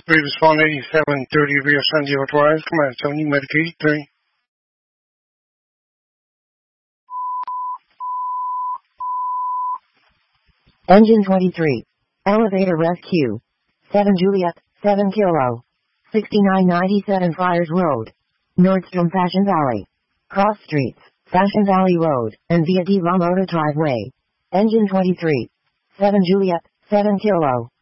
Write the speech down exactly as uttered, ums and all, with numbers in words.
Previous one eighty-seven thirty Rio San Diego Drive, Command seventy, Medic eighty-three. Engine twenty-three. Elevator rescue. seven Juliet, seven Kilo. sixty-nine ninety-seven Friars Road. Nordstrom Fashion Valley. Cross Streets, Fashion Valley Road, and Via Diva Motor Driveway. Engine twenty-three. seven Juliet, seven Kilo.